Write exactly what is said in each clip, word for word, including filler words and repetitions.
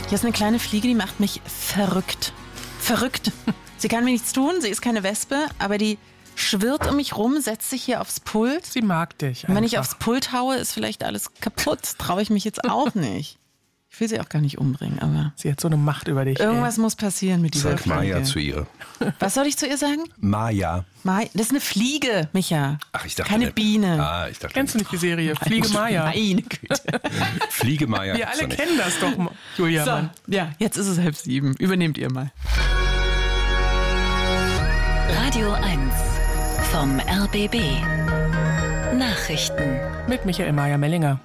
Hier ist eine kleine Fliege, die macht mich verrückt. Verrückt. Sie kann mir nichts tun, sie ist keine Wespe, aber die schwirrt um mich rum, setzt sich hier aufs Pult. Sie mag dich einfach. Und wenn ich aufs Pult haue, ist vielleicht alles kaputt. Traue ich mich jetzt auch nicht. Ich will sie auch gar nicht umbringen, aber... Sie hat so eine Macht über dich. Irgendwas ey. muss passieren mit dieser Sag Fliege. Maja zu ihr. Was soll ich zu ihr sagen? Maja. Mai, das ist eine Fliege, Micha. Ach, ich dachte Keine nicht. Biene. Ah, ich dachte Kennst du nicht die Serie Fliege Maja? Meine Güte. Fliege Maja. Wir alle kennen das doch, Julia. So, Mann. ja, jetzt ist es halb sieben. Übernehmt ihr mal. Radio eins vom R B B. Nachrichten. Mit Michael Mayer-Mellinger.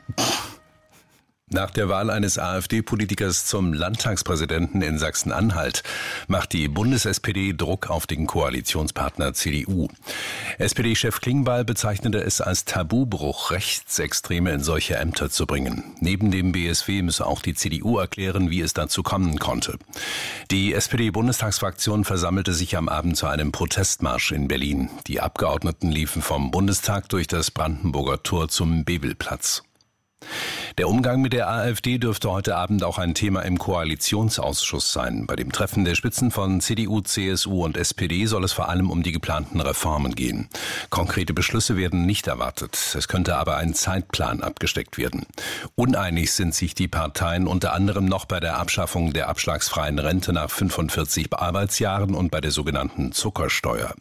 Nach der Wahl eines AfD-Politikers zum Landtagspräsidenten in Sachsen-Anhalt macht die Bundes-S P D Druck auf den Koalitionspartner C D U. S P D-Chef Klingbeil bezeichnete es als Tabubruch, Rechtsextreme in solche Ämter zu bringen. Neben dem B S W müsse auch die C D U erklären, wie es dazu kommen konnte. Die S P D-Bundestagsfraktion versammelte sich am Abend zu einem Protestmarsch in Berlin. Die Abgeordneten liefen vom Bundestag durch das Brandenburger Tor zum Bebelplatz. Der Umgang mit der AfD dürfte heute Abend auch ein Thema im Koalitionsausschuss sein. Bei dem Treffen der Spitzen von C D U, C S U und S P D soll es vor allem um die geplanten Reformen gehen. Konkrete Beschlüsse werden nicht erwartet. Es könnte aber ein Zeitplan abgesteckt werden. Uneinig sind sich die Parteien unter anderem noch bei der Abschaffung der abschlagsfreien Rente nach fünfundvierzig Arbeitsjahren und bei der sogenannten Zuckersteuer.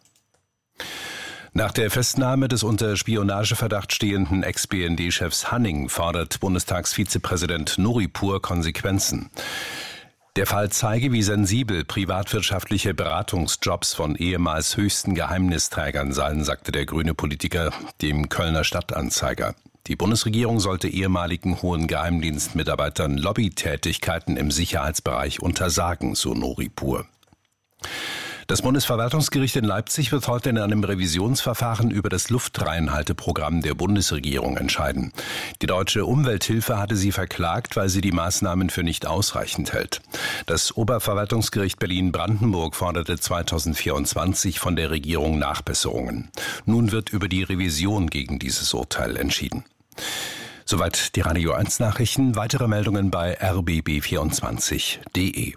Nach der Festnahme des unter Spionageverdacht stehenden Ex-B N D-Chefs Hanning fordert Bundestagsvizepräsident Nuripur Konsequenzen. Der Fall zeige, wie sensibel privatwirtschaftliche Beratungsjobs von ehemals höchsten Geheimnisträgern seien, sagte der grüne Politiker dem Kölner Stadtanzeiger. Die Bundesregierung sollte ehemaligen hohen Geheimdienstmitarbeitern Lobbytätigkeiten im Sicherheitsbereich untersagen, so Nuripur. Das Bundesverwaltungsgericht in Leipzig wird heute in einem Revisionsverfahren über das Luftreinhalteprogramm der Bundesregierung entscheiden. Die Deutsche Umwelthilfe hatte sie verklagt, weil sie die Maßnahmen für nicht ausreichend hält. Das Oberverwaltungsgericht Berlin-Brandenburg forderte zweitausendvierundzwanzig von der Regierung Nachbesserungen. Nun wird über die Revision gegen dieses Urteil entschieden. Soweit die Radio eins Nachrichten. Weitere Meldungen bei r b b vierundzwanzig punkt d e.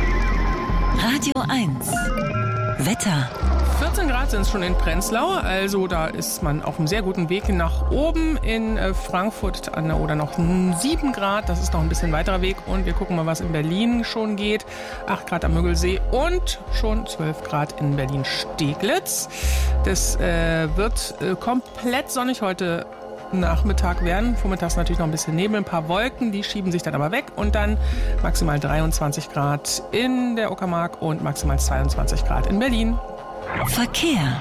Radio eins. Wetter. vierzehn Grad sind es schon in Prenzlau, also da ist man auf einem sehr guten Weg nach oben. In Frankfurt an der Oder noch sieben Grad, das ist noch ein bisschen weiterer Weg. Und wir gucken mal, was in Berlin schon geht. acht Grad am Müggelsee und schon zwölf Grad in Berlin-Steglitz. Das äh, wird äh, komplett sonnig heute Nachmittag werden. Vormittags natürlich noch ein bisschen Nebel, ein paar Wolken, die schieben sich dann aber weg und dann maximal dreiundzwanzig Grad in der Uckermark und maximal zweiundzwanzig Grad in Berlin. Verkehr.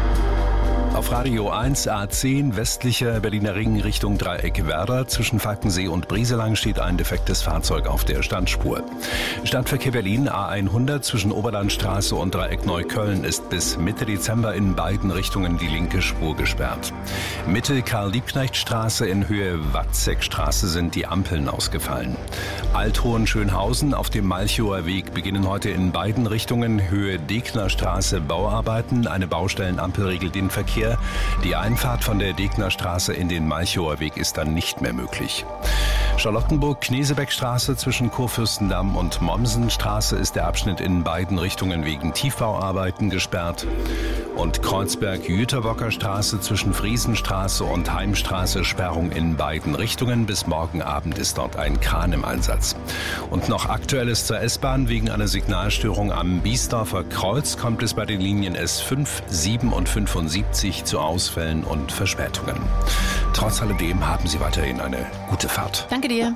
Auf Radio eins A zehn westlicher Berliner Ring Richtung Dreieck Werder. Zwischen Falkensee und Brieselang steht ein defektes Fahrzeug auf der Standspur. Stadtverkehr Berlin A hundert zwischen Oberlandstraße und Dreieck Neukölln ist bis Mitte Dezember in beiden Richtungen die linke Spur gesperrt. Mitte Karl-Liebknecht-Straße in Höhe Watzekstraße sind die Ampeln ausgefallen. Althohenschönhausen auf dem Malchower Weg beginnen heute in beiden Richtungen Höhe Degnerstraße Bauarbeiten. Eine Baustellenampel regelt den Verkehr. Die Einfahrt von der Degnerstraße in den Malchower Weg ist dann nicht mehr möglich. Charlottenburg-Knesebeckstraße zwischen Kurfürstendamm und Mommsenstraße ist der Abschnitt in beiden Richtungen wegen Tiefbauarbeiten gesperrt. Und Kreuzberg-Jüterbocker Straße zwischen Friesenstraße und Heimstraße Sperrung in beiden Richtungen. Bis morgen Abend ist dort ein Kran im Einsatz. Und noch Aktuelles zur S-Bahn. Wegen einer Signalstörung am Biesdorfer Kreuz kommt es bei den Linien S fünf, sieben und fünfundsiebzig zu Ausfällen und Verspätungen. Trotz alledem haben Sie weiterhin eine gute Fahrt. Danke dir.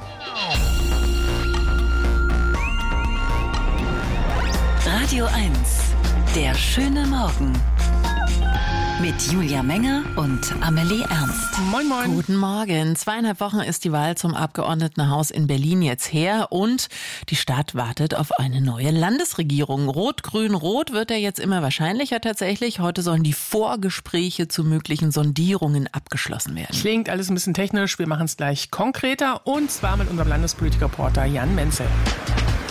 Radio eins. Der schöne Morgen. Mit Julia Menger und Amelie Ernst. Moin, moin. Guten Morgen. Zweieinhalb Wochen ist die Wahl zum Abgeordnetenhaus in Berlin jetzt her und die Stadt wartet auf eine neue Landesregierung. Rot-Grün-Rot wird ja jetzt immer wahrscheinlicher tatsächlich. Heute sollen die Vorgespräche zu möglichen Sondierungen abgeschlossen werden. Klingt alles ein bisschen technisch. Wir machen es gleich konkreter und zwar mit unserem Landespolitikreporter Jan Menzel.